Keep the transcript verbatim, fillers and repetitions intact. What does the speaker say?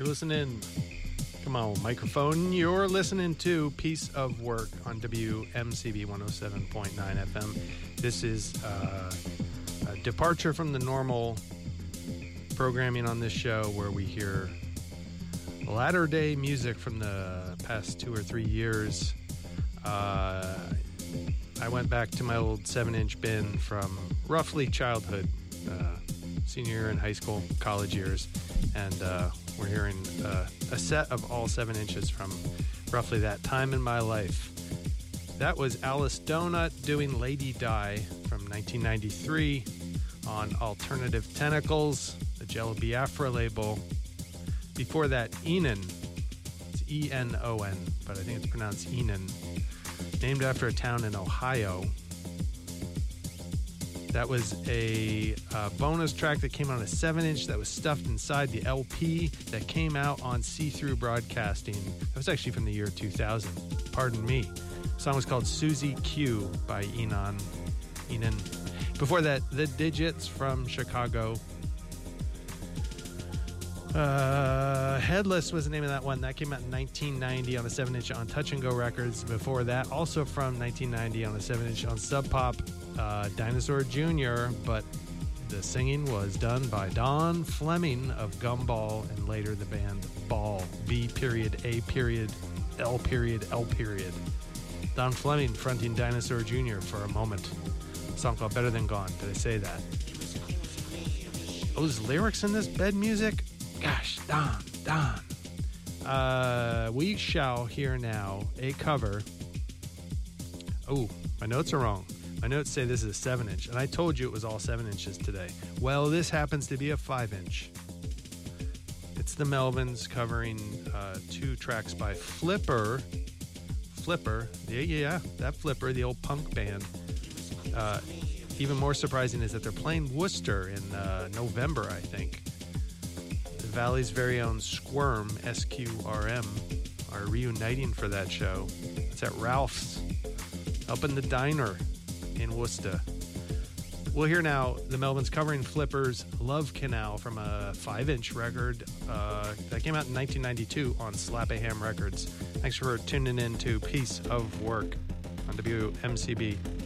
You're listening. Come on, microphone. You're listening to Piece of Work on W M C B one oh seven point nine F M. This is uh, a departure from the normal programming on this show where we hear latter-day music from the past two or three years. Uh, I went back to my old seven-inch bin from roughly childhood, uh, senior year in high school, college years, and uh, we're hearing uh, a set of all seven inches from roughly that time in my life. That was Alice Donut doing Lady Di from nineteen ninety-three on Alternative Tentacles, the Jello Biafra label. Before that, Enon. It's E N O N, but I think it's pronounced Enon. Named after a town in Ohio. That was a uh, bonus track that came on a seven inch that was stuffed inside the L P that came out on See-Through Broadcasting. That was actually from the year two thousand. Pardon me. The song was called Susie Q by Enon. Enon. Before that, The Digits from Chicago. Uh, Headless was the name of that one. That came out in nineteen ninety on a seven inch on Touch and Go Records. Before that, also from nineteen ninety on a seven inch on Sub Pop, uh, Dinosaur Junior, but the singing was done by Don Fleming of Gumball and later the band Ball. B period, A period, L period, L period. Don Fleming fronting Dinosaur Junior for a moment. A song called Better Than Gone. Did I say that? Oh, there's lyrics in this bed music? Gosh, Don, Don. Uh, we shall hear now a cover. Oh, my notes are wrong. My notes say this is a seven inch, and I told you it was all seven inches today. Well, this happens to be a five inch. It's the Melvins covering uh, two tracks by Flipper. Flipper, yeah, yeah, that Flipper, the old punk band. Uh, even more surprising is that they're playing Worcester in uh, November, I think. The Valley's very own Squirm, S Q R M, are reuniting for that show. It's at Ralph's, up in the diner in Worcester. We'll hear now the Melvins covering Flipper's Love Canal from a five inch record uh, that came out in nineteen ninety-two on Slap-A-Ham Records. Thanks for tuning in to Piece of Work on W M C B.